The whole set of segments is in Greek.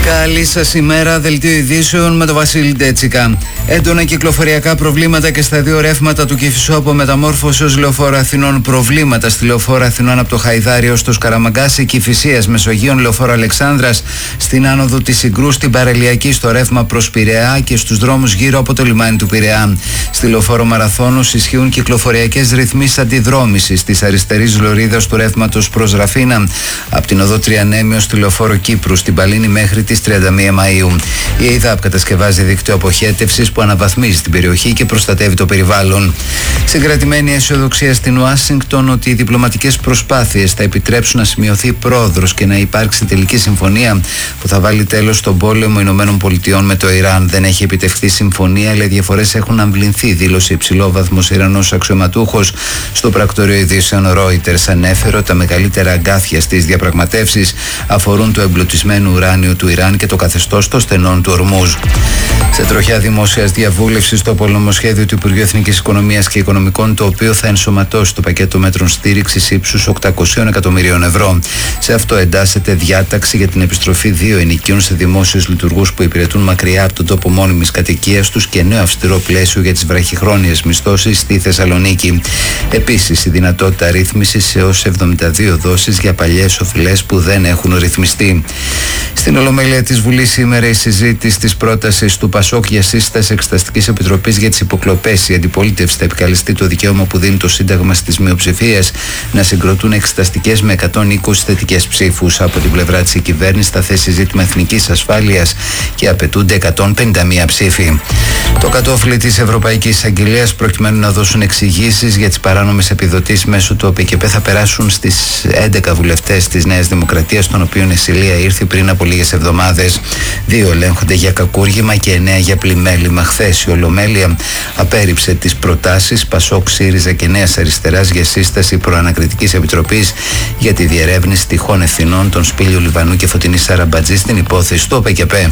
Καλή σας ημέρα, δελτίο ειδήσεων με τον Βασίλη Ντέτσικα. Έντονα κυκλοφοριακά προβλήματα και στα δύο ρεύματα του Κηφισού από μεταμόρφωση ως Λεωφόρο Αθηνών. Προβλήματα στη Λεωφόρο Αθηνών από το Χαϊδάρι ως το Σκαραμαγκάσι, Κηφισίας Μεσογείων, Λεωφόρο Αλεξάνδρας, στην άνοδο της Συγκρού, στην Παραλιακή, στο ρεύμα προς Πειραιά και στους δρόμους γύρω από το λιμάνι του Πειραιά. Στη Λεωφόρο Μαραθώνους ισχύουν κυκλοφοριακές ρυθμίσεις αντιδρόμησης της αριστερής λωρίδας του ρεύματος προς Ραφίνα, από την οδό Τριανέμιο στη Λεωφόρο Κύπρου, στην Παλίνη μέχρι τις 31 Μαΐου. Η ΕΙΔΑΠ κατασκευάζει δίκτυο αποχέτευσης που αναβαθμίζει την περιοχή και προστατεύει το περιβάλλον. Συγκρατημένη αισιοδοξία στην Ουάσιγκτον ότι οι διπλωματικές προσπάθειες θα επιτρέψουν να σημειωθεί πρόοδος και να υπάρξει τελική συμφωνία που θα βάλει τέλος στον πόλεμο ΗΠΑ με το Ιράν. Δεν έχει επιτευχθεί συμφωνία, αλλά οι διαφορές έχουν αμβληνθεί, δήλωσε υψηλόβαθμος Ιρανός αξιωματούχος στο πρακτορείο ειδήσεων Reuters. Ανέφερε ότι τα μεγαλύτερα αγκάθια στις διαπραγματεύσεις αφορούν το εμπλουτισμένο ουράνιο του Ιράν και το καθεστώς των στενών του Ορμούζ. Σε τροχιά δημόσιας διαβούλευσης στο πολεμοσχέδιο του Υπουργείου Εθνικής Οικονομίας και Οικονομικών, το οποίο θα ενσωματώσει το πακέτο μέτρων στήριξης ύψους 800 εκατομμυρίων ευρώ. Σε αυτό εντάσσεται διάταξη για την επιστροφή 2 ενοικίων σε δημόσιους λειτουργούς που υπηρετούν μακριά από τον τόπο μόνιμης κατοικίας τους και νέο αυστηρό πλαίσιο για τις βραχυχρόνιες μισθώσεις στη Θεσσαλονίκη. Επίσης, η δυνατότητα ρύθμισης σε έως 72 δόσεις για παλιές οφειλές που δεν έχουν ρυθμιστεί. Στην Ολομέλεια της Βουλής σήμερα η συζήτηση της πρότασης του ΠΑΣΟΚ για σύσταση Εξεταστικής Επιτροπής για τις υποκλοπές. Η αντιπολίτευση θα επικαλεστεί το δικαίωμα που δίνει το Σύνταγμα στις μειοψηφίες να συγκροτούν εξεταστικές με 120 θετικές ψήφους. Από την πλευρά της κυβέρνησης θα θέσει ζήτημα εθνικής ασφάλειας και απαιτούνται 151 ψήφοι. Το κατόφλι της Ευρωπαϊκής Εισαγγελίας προκειμένου να δώσουν εξηγήσεις για τις παράνομες επιδοτήσεις μέσω του ΟΠΕΚΕΠΕ θα περάσουν στις 11 βουλευτές της Νέας Δημοκρατίας, των οποίων η Σιλία ήρθε πριν από λίγες εβδομάδες. 2 ελέγχονται για κακούργημα και 9 για πλημέλημα. Χθες η Ολομέλεια απέρριψε τις προτάσεις ΠΑΣΟΚ, ΣΥΡΙΖΑ και Νέας Αριστεράς για σύσταση προανακριτικής επιτροπής για τη διερεύνηση τυχών ευθυνών των Σπήλιου Λιβανού και Φωτεινής Σαραμπατζή στην υπόθεση του ΟΠΕΚΕΠΕ.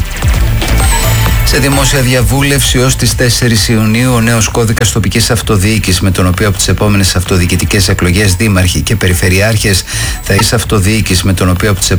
Σε δημόσια διαβούλευση ως τις 4 Ιουνίου ο νέος κώδικας τοπικής αυτοδιοίκησης, με τον οποίο από τις επόμενες αυτοδιοικητικές εκλογές δήμαρχοι και περιφερειάρχες θα είσαι αυτοδιοίκηση, με τον οποίο από τις